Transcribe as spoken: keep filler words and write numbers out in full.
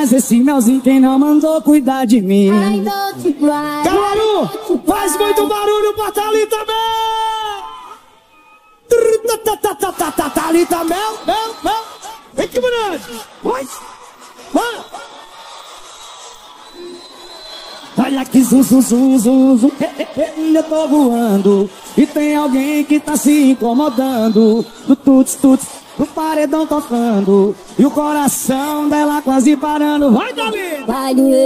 mais esse melzinho, quem não mandou cuidar de mim? Caruaru, faz muito barulho pra Thalita Mel! Thalita Mel, Mel, Mel! Vem que bonito! Vai! Vai! Olha que zum, zum, zum, zum, zum. Eu tô voando e tem alguém que tá se incomodando. Do tuts, tuts, o paredão tocando e o coração dela quase parando. Vai, Thalita!